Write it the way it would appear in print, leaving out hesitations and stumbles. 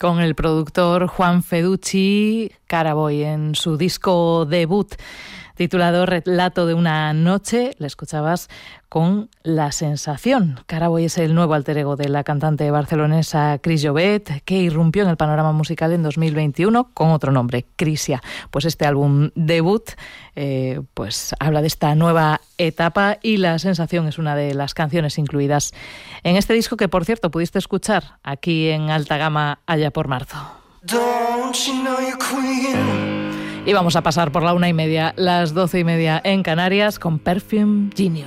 con el productor Juan Feducci, Caraboy, en su disco debut titulado Relato de una noche. Le escuchabas con La Sensación. Caraboy es el nuevo alter ego de la cantante barcelonesa Cris Llobet, que irrumpió en el panorama musical en 2021 con otro nombre, Crisia. Pues este álbum debut pues habla de esta nueva etapa, y La Sensación es una de las canciones incluidas en este disco, que por cierto pudiste escuchar aquí en Alta Gama allá por marzo. Y vamos a pasar por la 1:30, las 12:30 en Canarias, con Perfume Genius.